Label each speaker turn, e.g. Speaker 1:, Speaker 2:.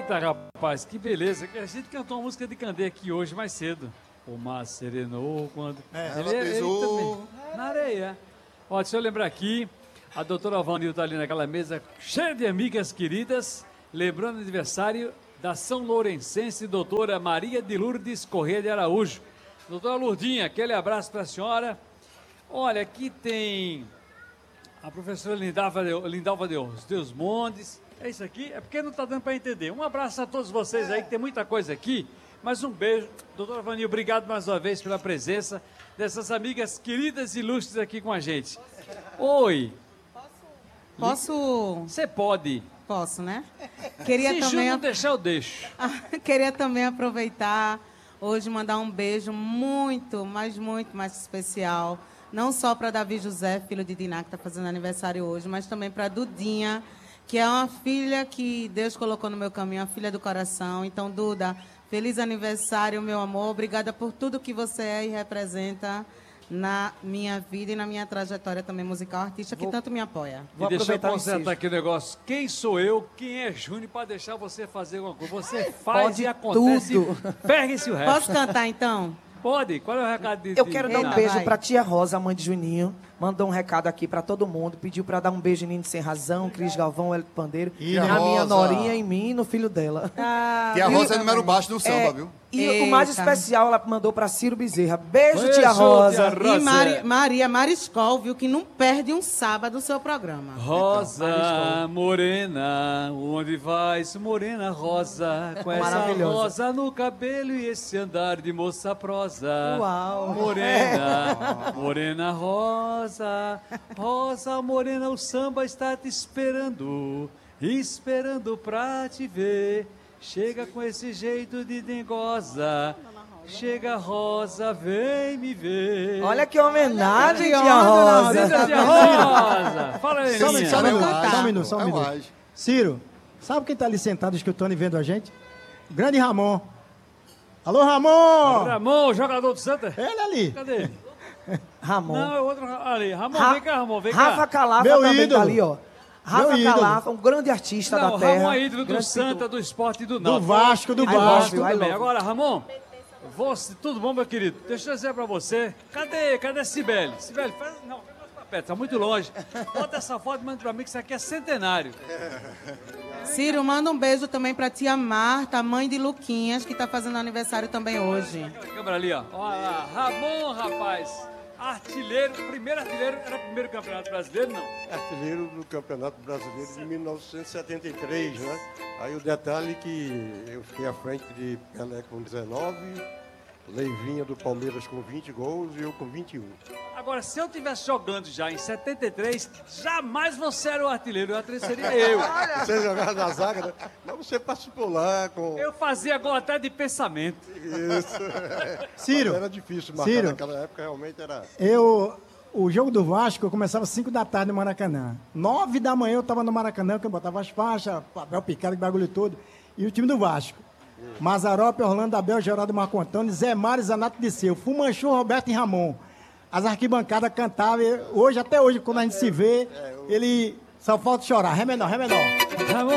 Speaker 1: Eita, rapaz, que beleza. A gente cantou uma música de Candê aqui hoje, mais cedo. O mar serenou quando...
Speaker 2: Ela pisou...
Speaker 1: também, na areia. Ó, deixa eu lembrar aqui, a doutora Vanil está ali naquela mesa cheia de amigas queridas, lembrando o aniversário da São Lourencense, doutora Maria de Lourdes Corrêa de Araújo. Doutora Lourdinha, aquele abraço para a senhora. Olha, aqui tem a professora Lindalva Deus Mondes. É isso aqui? É porque não está dando para entender. Um abraço a todos vocês aí, que tem muita coisa aqui. Mas um beijo. Doutora Vanil, obrigado mais uma vez pela presença dessas amigas queridas e ilustres aqui com a gente. Oi.
Speaker 3: Posso?
Speaker 1: Você pode.
Speaker 3: Posso, né? Queria
Speaker 1: Se
Speaker 3: também...
Speaker 1: não deixar, eu deixo.
Speaker 3: Queria também aproveitar hoje mandar um beijo muito, mas muito mais especial. Não só para Davi José, filho de Diná, que está fazendo aniversário hoje, mas também para Dudinha, que é uma filha que Deus colocou no meu caminho, uma filha do coração. Então, Duda, feliz aniversário, meu amor. Obrigada por tudo que você é e representa na minha vida e na minha trajetória também musical, artista que tanto me apoia.
Speaker 1: E deixa eu consertar aqui o negócio. Quem sou eu, quem é Júnior, para deixar você fazer alguma coisa? Você faz
Speaker 3: Pode
Speaker 1: e acontece.
Speaker 3: tudo.
Speaker 1: Fergue-se o resto.
Speaker 3: Posso cantar, então?
Speaker 1: Pode. Qual é o recado de
Speaker 4: Eu quero dar um
Speaker 3: Eita,
Speaker 4: beijo
Speaker 3: vai.
Speaker 4: pra tia Rosa, mãe de Juninho. Mandou um recado aqui pra todo mundo. Pediu pra dar um beijo em Nino Sem Razão, Cris Galvão, Hélio Pandeiro.
Speaker 2: E
Speaker 4: na minha
Speaker 2: Rosa.
Speaker 4: Norinha, em mim e no filho dela.
Speaker 2: E a Rosa é número baixo do samba, viu?
Speaker 4: E o mais
Speaker 3: Eita.
Speaker 4: especial, ela mandou pra Ciro Bezerra. Beijo,
Speaker 1: Beijo,
Speaker 4: tia Rosa.
Speaker 1: tia
Speaker 3: E Maria Mariscol, viu, que não perde um sábado o seu programa.
Speaker 1: Rosa morena, onde vais, morena rosa, com essa
Speaker 4: Maravilhosa.
Speaker 1: rosa no cabelo e esse andar de moça prosa.
Speaker 4: Uau.
Speaker 1: Morena, morena rosa, rosa morena, o samba está te esperando, esperando pra te ver. Chega com esse jeito de dengosa, chega rosa, vem me ver.
Speaker 4: Olha que homenagem, tia
Speaker 3: onda,
Speaker 4: Rosa.
Speaker 1: Linda tia Rosa, fala aí,
Speaker 5: Só um
Speaker 1: Aninha.
Speaker 5: minuto, só um
Speaker 2: É
Speaker 5: minuto.
Speaker 2: mais.
Speaker 5: Ciro, sabe quem tá ali sentado escutando e vendo a gente? O grande Ramon. Alô, Ramon!
Speaker 1: Ramon, jogador do Santa?
Speaker 5: Ele ali.
Speaker 1: Cadê ele?
Speaker 4: Ramon.
Speaker 1: Não, é outro ali. Ramon,
Speaker 4: Ra-
Speaker 1: vem cá, Ramon, vem
Speaker 4: Rafa
Speaker 1: cá.
Speaker 4: Calafa
Speaker 5: Meu
Speaker 4: também
Speaker 5: ídolo.
Speaker 4: tá ali, ó. Rafa
Speaker 5: Meu ídolo.
Speaker 4: Calafa, um grande artista
Speaker 1: Não,
Speaker 4: da terra.
Speaker 1: Ramon é ídolo do
Speaker 4: grande
Speaker 1: Santa,
Speaker 4: pintor.
Speaker 1: do esporte e do
Speaker 5: Do
Speaker 1: Náutico.
Speaker 5: Vasco, do
Speaker 4: I
Speaker 5: Vasco.
Speaker 4: love you.
Speaker 1: Também. Agora, Ramon, tudo bom, meu querido? Deixa eu dizer pra você. Cadê a Cibele? Cibele, faz... Não, faz pra perto, tá muito longe. Bota essa foto e manda pra mim que isso aqui é centenário.
Speaker 3: Ciro, manda um beijo também pra tia Marta, mãe de Luquinhas, que tá fazendo aniversário também hoje.
Speaker 1: Aquela câmera ali, ó. Olha lá, Ramon, rapaz. Artilheiro, primeiro artilheiro, era o primeiro campeonato brasileiro, não?
Speaker 6: Artilheiro do Campeonato Brasileiro de 1973, né? Aí o detalhe é que eu fiquei à frente de Pelé com 19, Leivinha do Palmeiras com 20 gols e eu com 21.
Speaker 1: Agora, se eu estivesse jogando já em 73, jamais você era o artilheiro seria eu.
Speaker 6: Você jogava na zaga, né? Mas você participou lá com...
Speaker 1: Eu fazia gol até de pensamento.
Speaker 6: Isso.
Speaker 5: Ciro,
Speaker 6: Era difícil marcar
Speaker 5: Ciro.
Speaker 6: naquela época, realmente era...
Speaker 5: O jogo do Vasco, eu começava às 5 da tarde no Maracanã. 9 da manhã eu estava no Maracanã, que eu botava as faixas, papel picado, bagulho todo. E o time do Vasco. Mazarope, Orlando Abel, Geraldo Marco Antônio, Zé Mário, Zanato Disseu, Fumanchu, Roberto e Ramon. As arquibancadas cantavam. Até hoje, quando a gente se vê, ele só falta chorar. Ré menor, ré menor.
Speaker 1: Ramon,